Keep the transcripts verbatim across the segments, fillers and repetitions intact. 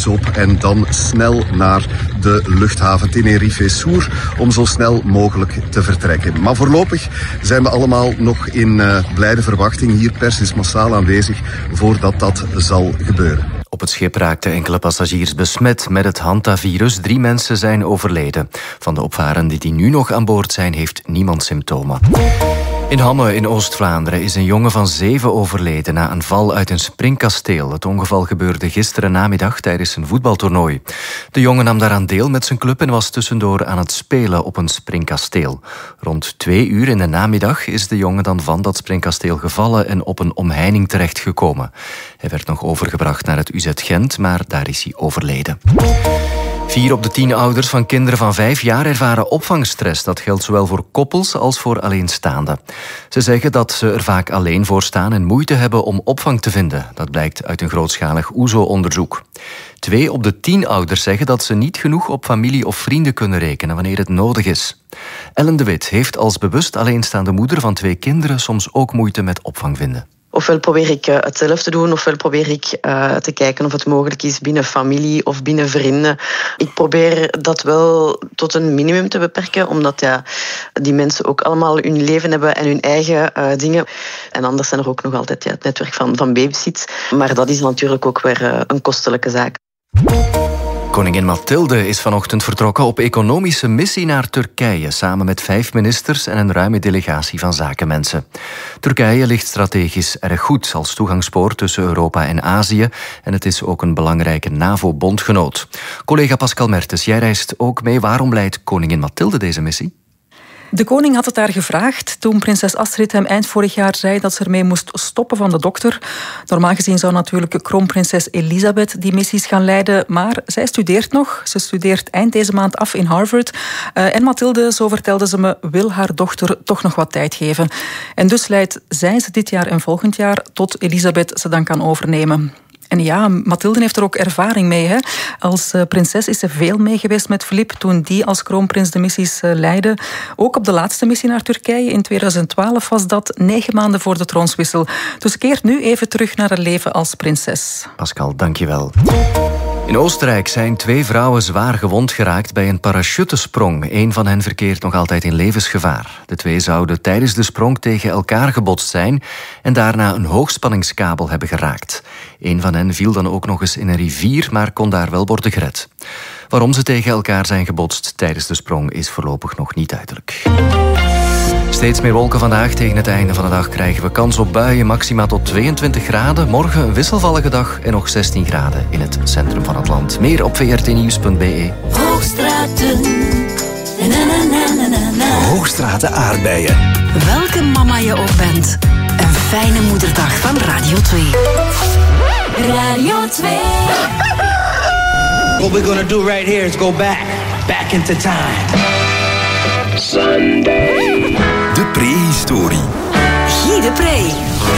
iets op en dan snel naar de luchthaven Tenerife-Sur om zo snel mogelijk te vertrekken. Maar voorlopig zijn we allemaal nog in uh, blijde verwachting. Hier, pers is massaal aanwezig voordat dat zal gebeuren. Op het schip raakten enkele passagiers besmet met het hantavirus. Drie mensen zijn overleden. Van de opvarenden die nu nog aan boord zijn, heeft niemand symptomen. In Hamme in Oost-Vlaanderen is een jongen van zeven overleden na een val uit een springkasteel. Het ongeval gebeurde gisteren namiddag tijdens een voetbaltoernooi. De jongen nam daaraan deel met zijn club en was tussendoor aan het spelen op een springkasteel. Rond twee uur in de namiddag is de jongen dan van dat springkasteel gevallen en op een omheining terechtgekomen. Hij werd nog overgebracht naar het U Z Gent, maar daar is hij overleden. Vier op de tien ouders van kinderen van vijf jaar ervaren opvangstress. Dat geldt zowel voor koppels als voor alleenstaanden. Ze zeggen dat ze er vaak alleen voor staan en moeite hebben om opvang te vinden. Dat blijkt uit een grootschalig O E S O-onderzoek. Twee op de tien ouders zeggen dat ze niet genoeg op familie of vrienden kunnen rekenen wanneer het nodig is. Ellen de Wit heeft als bewust alleenstaande moeder van twee kinderen soms ook moeite met opvang vinden. Ofwel probeer ik uh, het zelf te doen, ofwel probeer ik uh, te kijken of het mogelijk is binnen familie of binnen vrienden. Ik probeer dat wel tot een minimum te beperken, omdat ja, die mensen ook allemaal hun leven hebben en hun eigen uh, dingen. En anders zijn er ook nog altijd ja, het netwerk van, van babysit. Maar dat is natuurlijk ook weer uh, een kostelijke zaak. Koningin Mathilde is vanochtend vertrokken op economische missie naar Turkije, samen met vijf ministers en een ruime delegatie van zakenmensen. Turkije ligt strategisch erg goed als toegangspoort tussen Europa en Azië en het is ook een belangrijke NAVO-bondgenoot. Collega Pascal Mertens, jij reist ook mee. Waarom leidt koningin Mathilde deze missie? De koning had het haar gevraagd toen prinses Astrid hem eind vorig jaar zei dat ze ermee moest stoppen van de dokter. Normaal gezien zou natuurlijk kroonprinses Elisabeth die missies gaan leiden, maar zij studeert nog. Ze studeert eind deze maand af in Harvard. Uh, en Mathilde, zo vertelde ze me, wil haar dochter toch nog wat tijd geven. En dus leidt zij ze dit jaar en volgend jaar tot Elisabeth ze dan kan overnemen. En ja, Mathilde heeft er ook ervaring mee. Hè? Als uh, prinses is ze veel mee geweest met Filip toen die als kroonprins de missies uh, leidde. Ook op de laatste missie naar Turkije in tweeduizend twaalf was dat negen maanden voor de troonswissel. Dus ze keert nu even terug naar haar leven als prinses. Pascal, dank je wel. In Oostenrijk zijn twee vrouwen zwaar gewond geraakt bij een parachutesprong. Eén van hen verkeert nog altijd in levensgevaar. De twee zouden tijdens de sprong tegen elkaar gebotst zijn en daarna een hoogspanningskabel hebben geraakt. Eén van hen viel dan ook nog eens in een rivier, maar kon daar wel worden gered. Waarom ze tegen elkaar zijn gebotst tijdens de sprong is voorlopig nog niet duidelijk. Steeds meer wolken vandaag. Tegen het einde van de dag krijgen we kans op buien. Maxima tot tweeëntwintig graden. Morgen een wisselvallige dag en nog zestien graden in het centrum van het land. Meer op v r t nieuws punt b e. Hoogstraten. Na, na, na, na, na. Hoogstraten aardbeien. Welke mama je ook bent. Een fijne moederdag van Radio twee. Radio twee. What we're gonna do right here is go back. Back into time. Sunday. De prehistorie. Guy de Pre.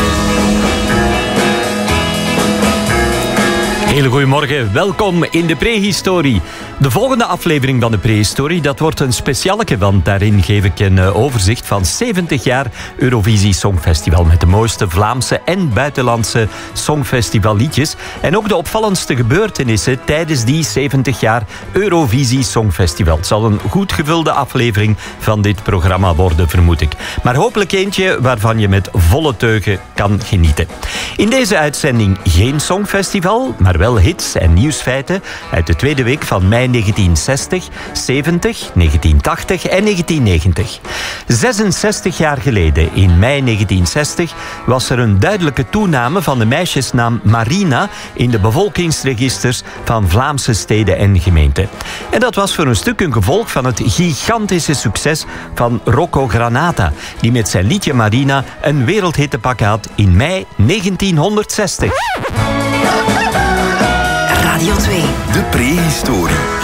Hele goedemorgen, welkom in de prehistorie. De volgende aflevering van de prehistorie, dat wordt een specialeke, want daarin geef ik een overzicht van zeventig jaar Eurovisie Songfestival met de mooiste Vlaamse en buitenlandse songfestivalliedjes en ook de opvallendste gebeurtenissen tijdens die zeventig jaar Eurovisie Songfestival. Het zal een goed gevulde aflevering van dit programma worden, vermoed ik. Maar hopelijk eentje waarvan je met volle teugen kan genieten. In deze uitzending geen songfestival, maar wel hits en nieuwsfeiten uit de tweede week van mei negentien zestig, zeventig, negentien tachtig en negentien negentig. zesenzestig jaar geleden, in mei negentien zestig, was er een duidelijke toename van de meisjesnaam Marina in de bevolkingsregisters van Vlaamse steden en gemeenten. En dat was voor een stuk een gevolg van het gigantische succes van Rocco Granata, die met zijn liedje Marina een wereldhit te pakken had in mei negentienhonderdzestig. Radio twee. De prehistorie.